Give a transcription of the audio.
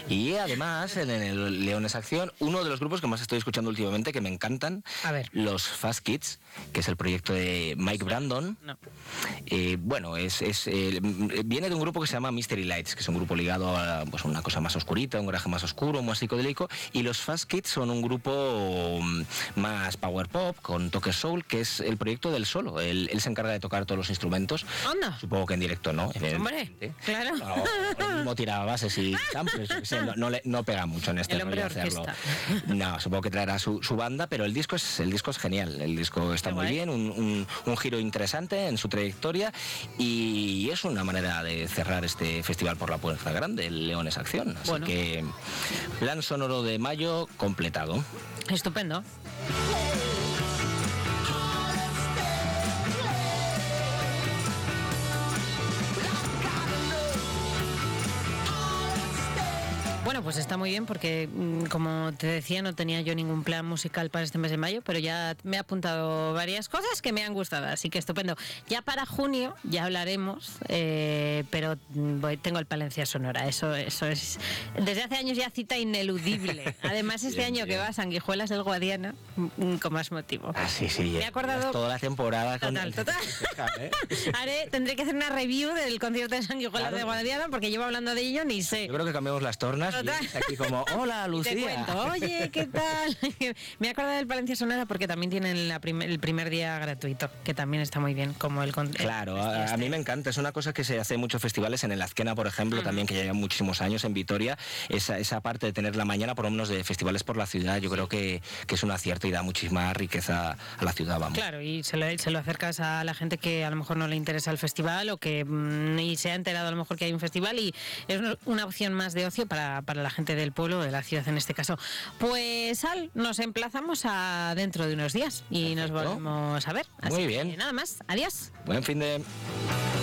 Y además, en el Leones Acción, uno de los grupos que más estoy escuchando últimamente, que me encantan, los Fast Kids, que es el proyecto de Mike Brandon. No. Bueno, viene de un grupo que se llama Mystery Lights, que es un grupo ligado a pues, una cosa más oscurita, un garaje más oscuro, más psicodélico, y los Fast Kids son un grupo más power pop, con toques soul, que es el proyecto del solo. Él se encarga de tocar todos los instrumentos. ¡Anda! Supongo que en directo no. Hombre, claro. No tiraba bases y samples, no pega mucho en este el hombre rollo hacerlo. orquesta. No, supongo que traerá su banda, pero el disco es genial. El disco está muy bien, un giro interesante en su trayectoria, y es una manera de cerrar este festival por la puerta grande, el Leones Acción. Así que plan sonoro de mayo completado. Estupendo. Bueno, pues está muy bien porque, como te decía, no tenía yo ningún plan musical para este mes de mayo, pero ya me he apuntado varias cosas que me han gustado, así que estupendo. Ya para junio ya hablaremos, pero tengo el Palencia Sonora, eso es desde hace años ya cita ineludible. Además, este año que va a Sanguijuelas del Guadiana, con más motivo. Sí. Me he acordado toda la temporada. Total. Tendré que hacer una review del concierto de Sanguijuelas del Guadiana, porque llevo hablando de ello, ni sé. Yo creo que cambiamos las tornas. Aquí como, hola Lucía. Te cuento, oye, ¿qué tal? Me he acordado del Palencia Sonora porque también tienen el primer día gratuito, que también está muy bien, como el Claro, a mí me encanta, es una cosa que se hace en muchos festivales, en el Azquena, por ejemplo, también, que ya llevan muchísimos años en Vitoria, esa parte de tener la mañana, por lo menos, de festivales por la ciudad, yo creo que es un acierto y da muchísima riqueza a la ciudad, vamos. Claro, y se lo acercas a la gente que a lo mejor no le interesa el festival, o que ni se ha enterado a lo mejor que hay un festival, y es una opción más de ocio para la gente del pueblo, de la ciudad en este caso. Pues nos emplazamos a dentro de unos días y Perfecto. Nos volvemos a ver. Así Muy bien. Que nada más, adiós. Buen fin de...